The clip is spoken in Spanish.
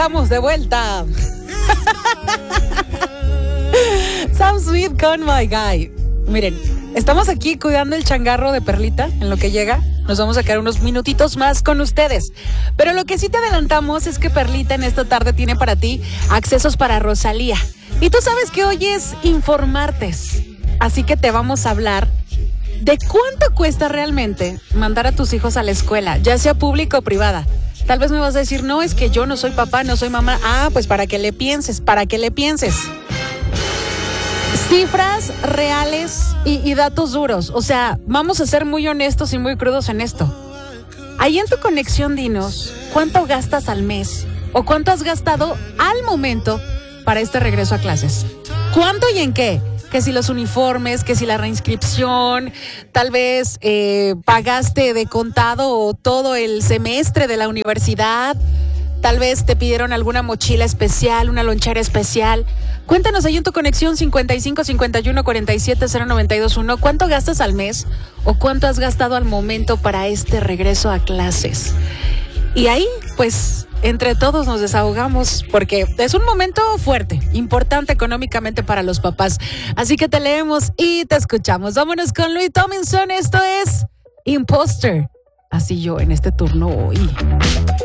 estamos de vuelta. Sam Smith con My Guy. Miren, estamos aquí cuidando el changarro de Perlita en lo que llega. Nos vamos a quedar unos minutitos más con ustedes. Pero lo que sí te adelantamos es que Perlita en esta tarde tiene para ti accesos para Rosalía. Y tú sabes que hoy es Informartes. Así que te vamos a hablar de cuánto cuesta realmente mandar a tus hijos a la escuela, ya sea pública o privada. Tal vez me vas a decir, no, es que yo no soy papá, no soy mamá. Ah, pues para que le pienses. Cifras reales y datos duros. O sea, vamos a ser muy honestos y muy crudos en esto. Ahí en tu conexión, dinos, ¿cuánto gastas al mes? ¿O cuánto has gastado al momento para este regreso a clases? ¿Cuánto y en qué? Que si los uniformes, que si la reinscripción, tal vez pagaste de contado todo el semestre de la universidad, tal vez te pidieron alguna mochila especial, una lonchera especial. Cuéntanos ahí en tu conexión 55 51 47 0921, ¿cuánto gastas al mes o cuánto has gastado al momento para este regreso a clases? Y ahí, pues, entre todos nos desahogamos porque es un momento fuerte, importante económicamente para los papás. Así que te leemos y te escuchamos. Vámonos con Louis Tomlinson. Esto es Imposter. Así yo en este turno hoy.